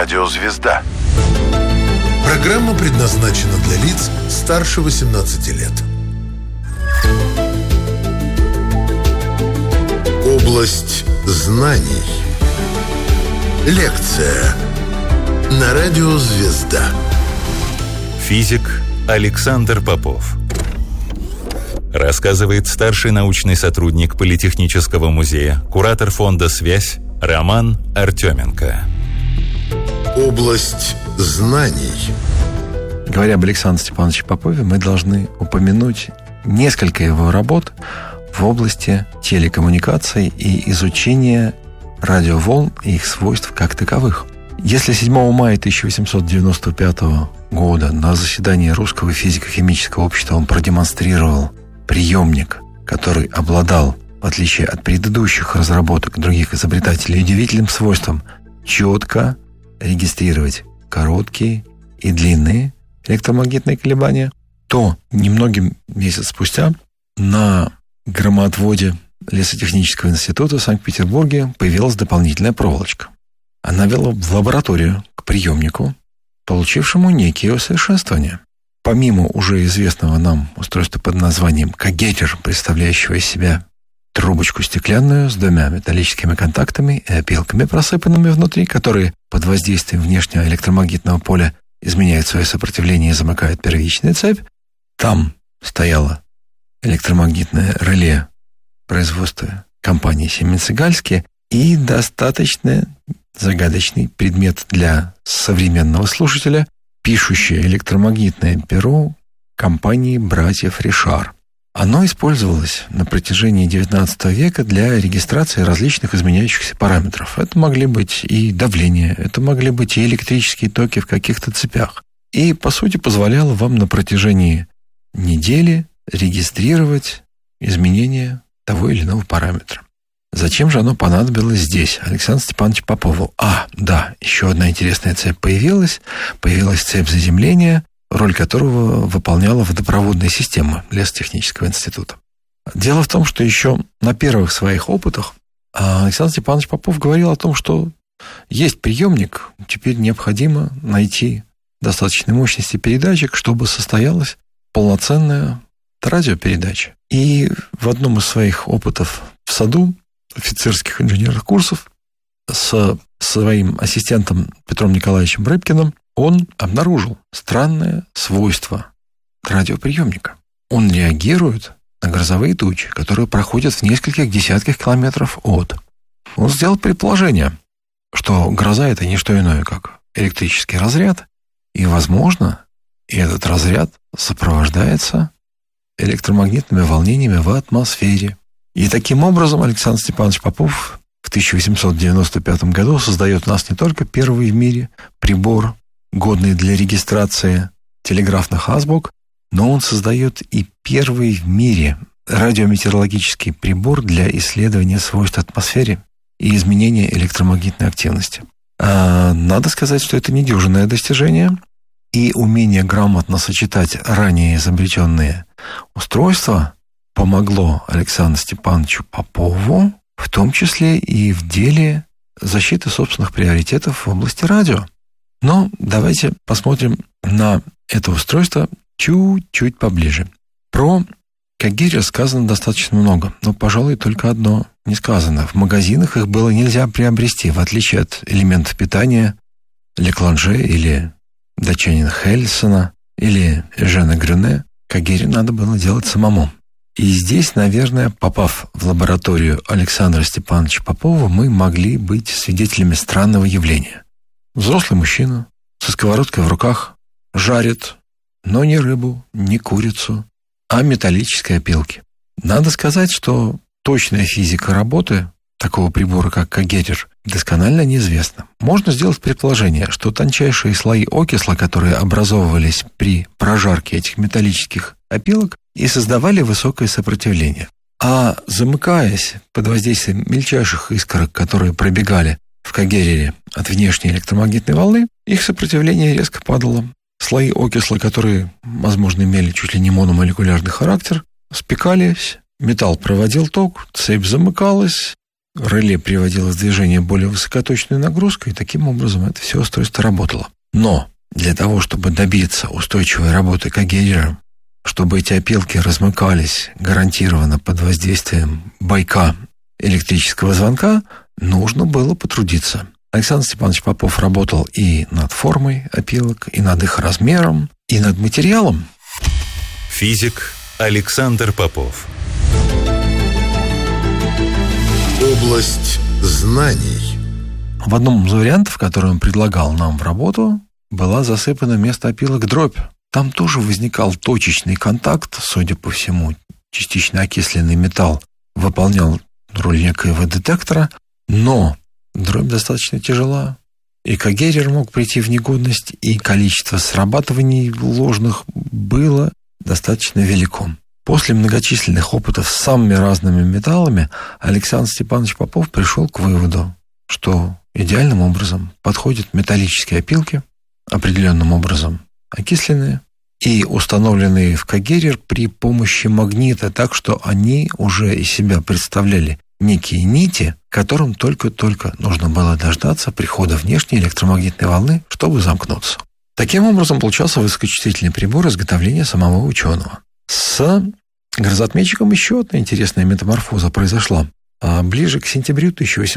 Радио «Звезда». Программа предназначена для лиц старше 18 лет. Область знаний. Лекция на Радио «Звезда». Физик Александр Попов. Рассказывает старший научный сотрудник Политехнического музея, куратор фонда «Связь» Роман Артеменко. Область знаний. Говоря об Александре Степановиче Попове, мы должны упомянуть несколько его работ в области телекоммуникаций и изучения радиоволн и их свойств как таковых. Если 7 мая 1895 года на заседании Русского физико-химического общества он продемонстрировал приемник, который обладал, в отличие от предыдущих разработок других изобретателей, удивительным свойством четко регистрировать короткие и длинные электромагнитные колебания, то немногим месяц спустя на громоотводе Лесотехнического института в Санкт-Петербурге появилась дополнительная проволочка. Она вела в лабораторию к приемнику, получившему некие усовершенствования. Помимо уже известного нам устройства под названием кагетер, представляющего из себя трубочку стеклянную с двумя металлическими контактами и опилками, просыпанными внутри, которые под воздействием внешнего электромагнитного поля изменяют свое сопротивление и замыкают первичную цепь, там стояло электромагнитное реле производства компании Сименс-Гальски и достаточно загадочный предмет для современного слушателя – пишущее электромагнитное перо компании братьев Ришар. Оно использовалось на протяжении XIX века для регистрации различных изменяющихся параметров. Это могли быть и давление, это могли быть и электрические токи в каких-то цепях. И, по сути, позволяло вам на протяжении недели регистрировать изменения того или иного параметра. Зачем же оно понадобилось здесь, Александру Степановичу Попову? Да, еще одна интересная цепь появилась. Появилась цепь заземления, роль которого выполняла водопроводная система Лесотехнического института. Дело в том, что еще на первых своих опытах Александр Степанович Попов говорил о том, что есть приемник, теперь необходимо найти достаточной мощности передатчик, чтобы состоялась полноценная радиопередача. И в одном из своих опытов в саду офицерских инженерных курсов с своим ассистентом Петром Николаевичем Рыбкиным он обнаружил странное свойство радиоприемника. Он реагирует на грозовые тучи, которые проходят в нескольких десятках километров от. Он сделал предположение, что гроза – это не что иное, как электрический разряд, и, возможно, этот разряд сопровождается электромагнитными волнениями в атмосфере. И таким образом Александр Степанович Попов в 1895 году создает у нас не только первый в мире прибор, годный для регистрации телеграфных азбук, но он создает и первый в мире радиометеорологический прибор для исследования свойств атмосферы и изменения электромагнитной активности. Надо сказать, что это недюжинное достижение, и умение грамотно сочетать ранее изобретенные устройства помогло Александру Степановичу Попову, в том числе и в деле защиты собственных приоритетов в области радио. Но давайте посмотрим на это устройство чуть-чуть поближе. Про кагетер сказано достаточно много, но, пожалуй, только одно не сказано. В магазинах их было нельзя приобрести, в отличие от элементов питания Лекланже или датчанина Хельсона или Жена Грюне. Кагетер надо было делать самому. И здесь, наверное, попав в лабораторию Александра Степановича Попова, мы могли быть свидетелями странного явления. Взрослый мужчина со сковородкой в руках жарит, но не рыбу, не курицу, а металлические опилки. Надо сказать, что точная физика работы такого прибора, как кагетер, досконально неизвестна. Можно сделать предположение, что тончайшие слои окисла, которые образовывались при прожарке этих металлических опилок, и создавали высокое сопротивление. А замыкаясь под воздействием мельчайших искорок, которые пробегали в кагетере от внешней электромагнитной волны, их сопротивление резко падало. Слои окисла, которые, возможно, имели чуть ли не мономолекулярный характер, спекались, металл проводил ток, цепь замыкалась, реле приводило в движение более высокоточную нагрузку, и таким образом это все устройство работало. Но для того, чтобы добиться устойчивой работы каггейджера, чтобы эти опилки размыкались гарантированно под воздействием байка электрического звонка, нужно было потрудиться. Александр Степанович Попов работал и над формой опилок, и над их размером, и над материалом. Физик Александр Попов. Область знаний. В одном из вариантов, который он предлагал нам в работу, была засыпана вместо опилок дробь. Там тоже возникал точечный контакт, судя по всему, частично окисленный металл выполнял роль некоего детектора, но дробь достаточно тяжела, и каггейджер мог прийти в негодность, и количество срабатываний ложных было достаточно велико. После многочисленных опытов с самыми разными металлами Александр Степанович Попов пришел к выводу, что идеальным образом подходят металлические опилки, определенным образом окисленные и установленные в каггейджер при помощи магнита, так что они уже из себя представляли некие нити, которым только-только нужно было дождаться прихода внешней электромагнитной волны, чтобы замкнуться. Таким образом получался высокочувствительный прибор изготовления самого ученого. С грозоотметчиком еще одна интересная метаморфоза произошла. Ближе к сентябрю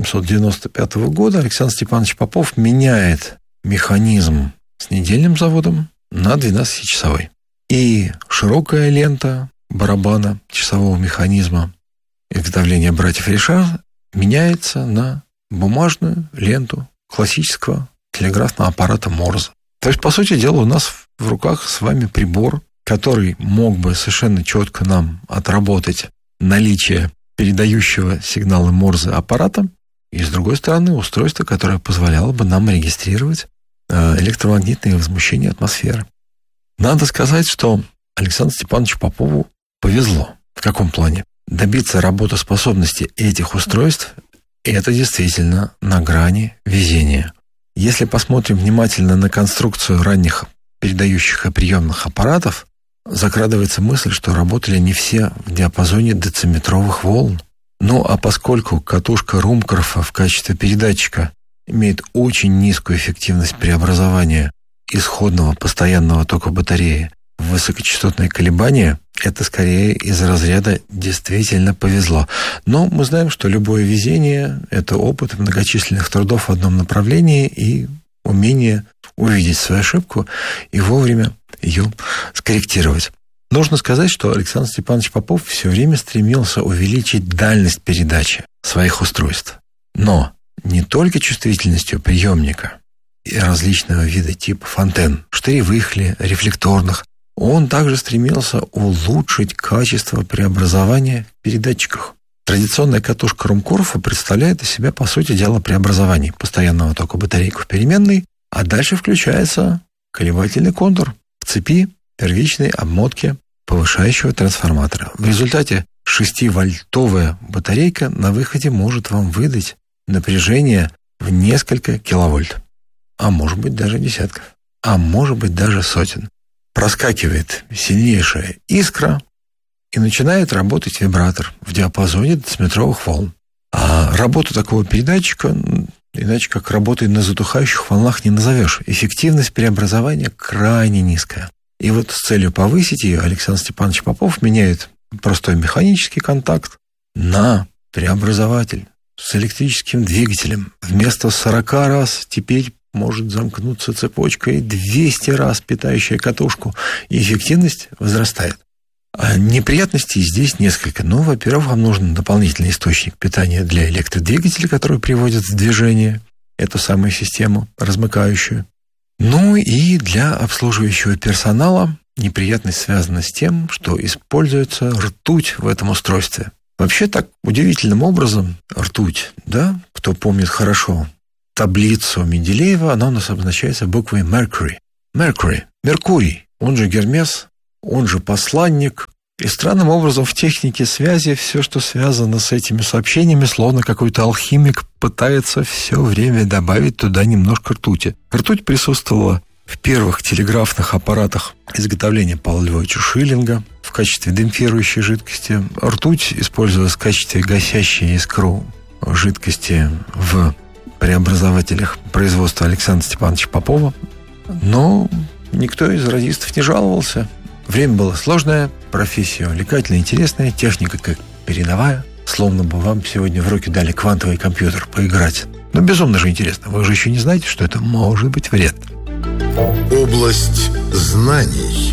1895 года Александр Степанович Попов меняет механизм с недельным заводом на 12-часовой. И широкая лента барабана часового механизма изготовления братьев Ришар меняется на бумажную ленту классического телеграфного аппарата Морзе. То есть, по сути дела, у нас в руках с вами прибор, который мог бы совершенно четко нам отработать наличие передающего сигналы Морзе аппарата, и, с другой стороны, устройство, которое позволяло бы нам регистрировать электромагнитные возмущения атмосферы. Надо сказать, что Александру Степановичу Попову повезло. В каком плане? Добиться работоспособности этих устройств – это действительно на грани везения. Если посмотрим внимательно на конструкцию ранних передающих и приемных аппаратов, закрадывается мысль, что работали не все в диапазоне дециметровых волн. Ну, а поскольку катушка Румкорфа в качестве передатчика имеет очень низкую эффективность преобразования исходного постоянного тока батареи в высокочастотные колебания, это скорее из разряда «действительно повезло». Но мы знаем, что любое везение – это опыт многочисленных трудов в одном направлении и умение увидеть свою ошибку и вовремя ее скорректировать. Нужно сказать, что Александр Степанович Попов все время стремился увеличить дальность передачи своих устройств. Но не только чувствительностью приемника и различного вида типов антенн, штыревых ли, рефлекторных, он также стремился улучшить качество преобразования в передатчиках. Традиционная катушка Румкорфа представляет из себя, по сути дела, преобразование постоянного тока батарейки в переменный, а дальше включается колебательный контур в цепи первичной обмотки повышающего трансформатора. В результате 6-вольтовая батарейка на выходе может вам выдать напряжение в несколько киловольт, а может быть даже десятков, а может быть даже сотен. Проскакивает сильнейшая искра, и начинает работать вибратор в диапазоне дециметровых волн. А работу такого передатчика, иначе как работой на затухающих волнах, не назовешь. Эффективность преобразования крайне низкая. И вот с целью повысить ее Александр Степанович Попов меняет простой механический контакт на преобразователь с электрическим двигателем. Вместо 40 раз теперь может замкнуться цепочкой 200 раз питающая катушку, и эффективность возрастает. А неприятностей здесь несколько. Ну, во-первых, вам нужен дополнительный источник питания для электродвигателя, который приводит в движение эту самую систему размыкающую. Ну и для обслуживающего персонала неприятность связана с тем, что используется ртуть в этом устройстве. Вообще так удивительным образом ртуть, да, кто помнит хорошо таблицу Менделеева, она у нас обозначается буквой Mercury. Меркурий, он же Гермес, он же посланник. И странным образом в технике связи все, что связано с этими сообщениями, словно какой-то алхимик пытается все время добавить туда немножко ртути. Ртуть присутствовала в первых телеграфных аппаратах изготовления Павла Львовича Шиллинга в качестве демпфирующей жидкости. Ртуть использовалась в качестве гасящей искру жидкости в преобразователях производства Александра Степановича Попова. Но никто из радистов не жаловался. Время было сложное, профессия увлекательная, интересная, техника как передовая. Словно бы вам сегодня в руки дали квантовый компьютер поиграть. Но безумно же интересно. Вы же еще не знаете, что это может быть вред. Область знаний.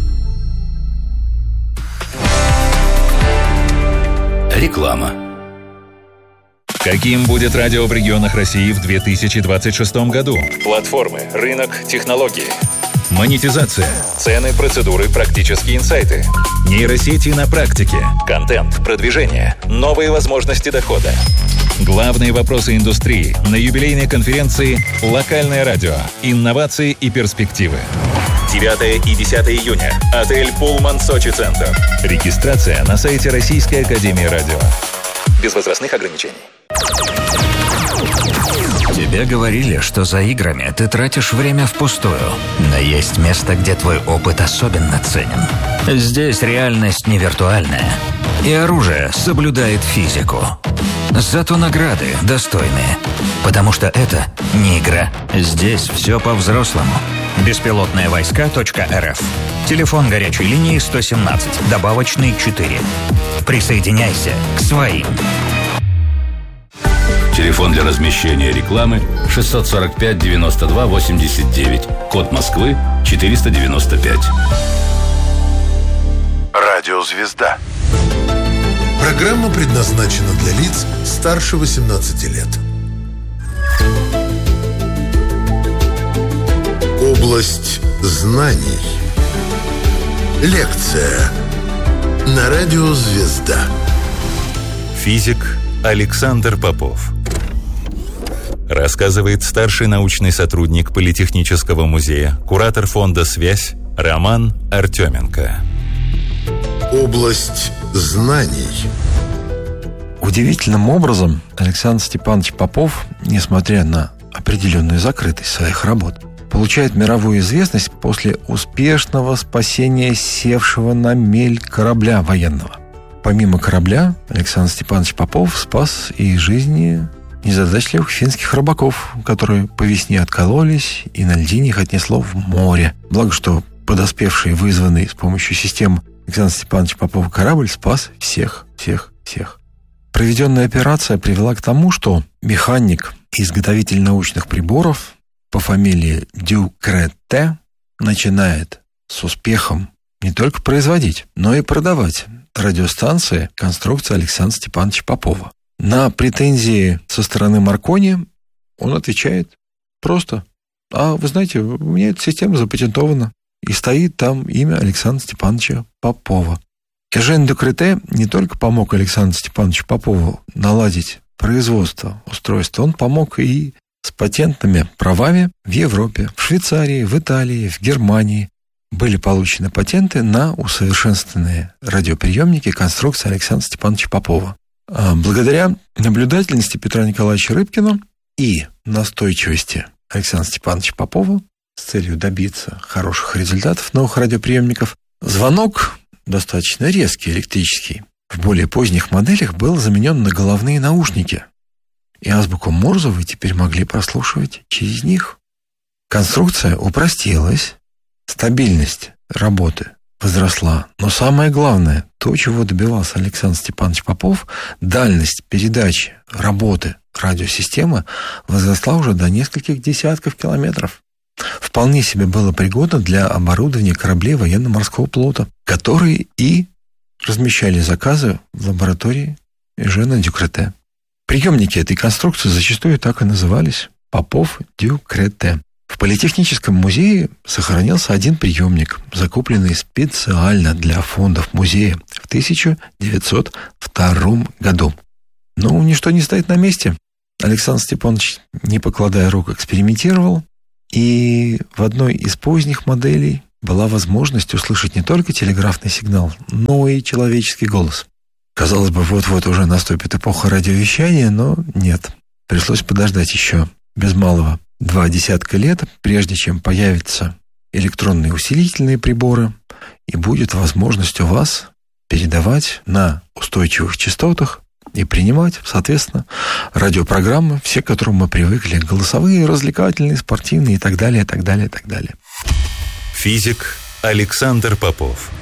Реклама. Каким будет радио в регионах России в 2026 году? Платформы, рынок, технологии. Монетизация, цены, процедуры, практические инсайты. Нейросети на практике, контент, продвижение, новые возможности дохода. Главные вопросы индустрии на юбилейной конференции «Локальное радио. Инновации и перспективы». 9 и 10 июня. Отель «Пулман Сочи Центр». Регистрация на сайте Российской академии радио. Без возрастных ограничений. Тебе говорили, что за играми ты тратишь время впустую. Но есть место, где твой опыт особенно ценен. Здесь реальность не виртуальная. И оружие соблюдает физику. Зато награды достойные. Потому что это не игра. Здесь все по-взрослому. Беспилотныевойска.рф. Телефон горячей линии 117, добавочный 4. Присоединяйся к своим. Телефон для размещения рекламы 645 92 89. Код Москвы 495. Радиозвезда. Программа предназначена для лиц старше 18 лет. Область знаний. Лекция на радио «Звезда». Физик Александр Попов. Рассказывает старший научный сотрудник Политехнического музея, куратор фонда «Связь» Роман Артеменко. Область знаний. Удивительным образом Александр Степанович Попов, несмотря на определенную закрытость своих работ, получает мировую известность после успешного спасения севшего на мель корабля военного. Помимо корабля, Александр Степанович Попов спас и жизни незадачливых финских рыбаков, которые по весне откололись, и на льдине их отнесло в море. Благо, что подоспевший, вызванный с помощью систем Александра Степановича Попова корабль спас всех. Проведенная операция привела к тому, что механик и изготовитель научных приборов по фамилии Дюкрете начинает с успехом не только производить, но и продавать радиостанции конструкции Александра Степановича Попова. На претензии со стороны Маркони он отвечает просто: а вы знаете, у меня эта система запатентована, и стоит там имя Александра Степановича Попова. Эжен Дюкрете не только помог Александру Степановичу Попову наладить производство устройства, он помог и с патентными правами в Европе, в Швейцарии, в Италии, в Германии. Были получены патенты на усовершенствованные радиоприемники конструкции Александра Степановича Попова. Благодаря наблюдательности Петра Николаевича Рыбкина и настойчивости Александра Степановича Попова с целью добиться хороших результатов новых радиоприемников, звонок, достаточно резкий, электрический, в более поздних моделях был заменен на головные наушники. И азбуку Морзе вы теперь могли прослушивать через них. Конструкция упростилась, стабильность работы возросла. Но самое главное, то, чего добивался Александр Степанович Попов, дальность передачи работы радиосистемы возросла уже до нескольких десятков километров. Вполне себе было пригодно для оборудования кораблей военно-морского флота, которые и размещали заказы в лаборатории Эжена Дюкрете. Приемники этой конструкции зачастую так и назывались – Попов-Дюкрете. В Политехническом музее сохранился один приемник, закупленный специально для фондов музея в 1902 году. Но ничто не стоит на месте. Александр Степанович, не покладая рук, экспериментировал, и в одной из поздних моделей была возможность услышать не только телеграфный сигнал, но и человеческий голос. Казалось бы, вот-вот уже наступит эпоха радиовещания, но нет. Пришлось подождать еще без малого 20 лет, прежде чем появятся электронные усилительные приборы, и будет возможность у вас передавать на устойчивых частотах и принимать, соответственно, радиопрограммы, все к которым мы привыкли, голосовые, развлекательные, спортивные и так далее, и так далее, и так далее. Физик Александр Попов.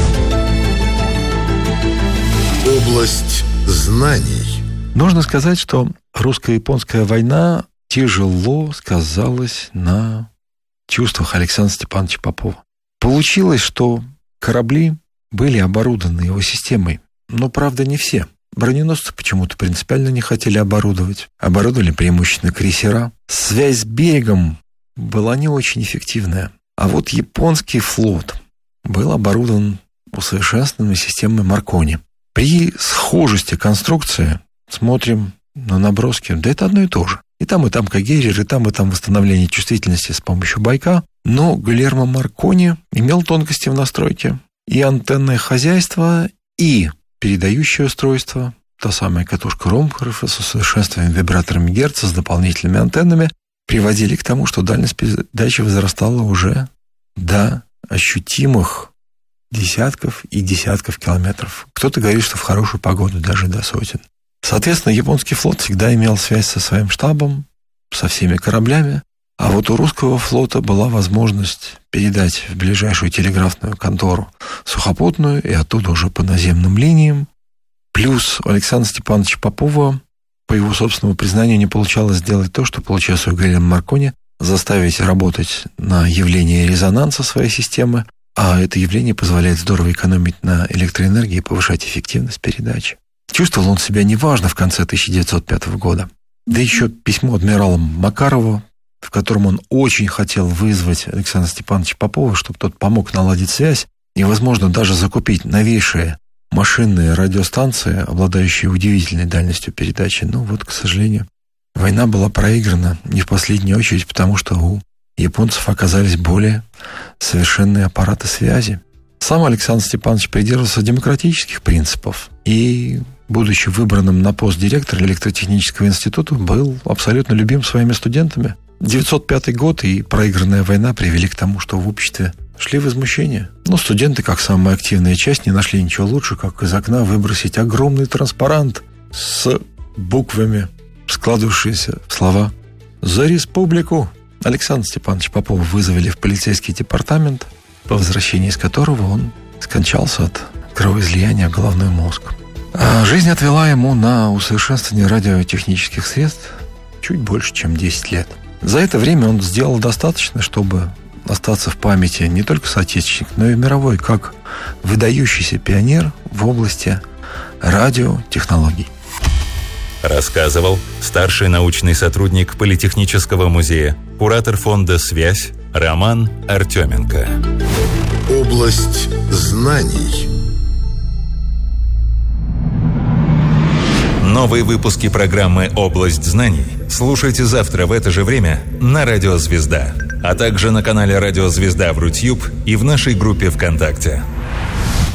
Область знаний. Нужно сказать, что русско-японская война тяжело сказалась на чувствах Александра Степановича Попова. Получилось, что корабли были оборудованы его системой, но, правда, не все. Броненосцы почему-то принципиально не хотели оборудовать. Оборудовали преимущественно крейсера. Связь с берегом была не очень эффективная. А вот японский флот был оборудован усовершенствованной системой Маркони. При схожести конструкции смотрим на наброски, да это одно и то же. И там Кагерер, и там восстановление чувствительности с помощью байка. Но Гильермо Маркони имел тонкости в настройке. И антенное хозяйство, и передающее устройство, та самая катушка Ромхорфа с усовершенствованными вибраторами Герца, с дополнительными антеннами, приводили к тому, что дальность передачи возрастала уже до ощутимых десятков и десятков километров. Кто-то говорит, что в хорошую погоду даже до сотен. Соответственно, японский флот всегда имел связь со своим штабом, со всеми кораблями, а вот у русского флота была возможность передать в ближайшую телеграфную контору сухопутную и оттуда уже по наземным линиям. Плюс у Александра Степановича Попова, по его собственному признанию, не получалось сделать то, что получилось у Гильермо Маркони, заставить работать на явление резонанса своей системы, а это явление позволяет здорово экономить на электроэнергии и повышать эффективность передачи. Чувствовал он себя неважно в конце 1905 года. Да еще письмо адмиралу Макарову, в котором он очень хотел вызвать Александра Степановича Попова, чтобы тот помог наладить связь и, возможно, даже закупить новейшие машинные радиостанции, обладающие удивительной дальностью передачи. Но вот, к сожалению, война была проиграна не в последнюю очередь, потому что у японцев оказались более совершенные аппараты связи. Сам Александр Степанович придерживался демократических принципов и, будучи выбранным на пост директора электротехнического института, был абсолютно любим своими студентами. 905 год и проигранная война привели к тому, что в обществе шли возмущения. Но студенты, как самая активная часть, не нашли ничего лучше, как из окна выбросить огромный транспарант с буквами, складывавшиеся в слова «За республику». Александр Степанович Попова вызвали в полицейский департамент, по возвращении из которого он скончался от кровоизлияния в головной мозг. А жизнь отвела ему на усовершенствование радиотехнических средств чуть больше, чем 10 лет. За это время он сделал достаточно, чтобы остаться в памяти не только соотечественник, но и мировой, как выдающийся пионер в области радиотехнологий. Рассказывал старший научный сотрудник Политехнического музея, куратор фонда «Связь» Роман Артеменко. Область знаний. Новые выпуски программы «Область знаний» слушайте завтра в это же время на Радио Звезда, а также на канале Радио Звезда в Рутьюб и в нашей группе ВКонтакте.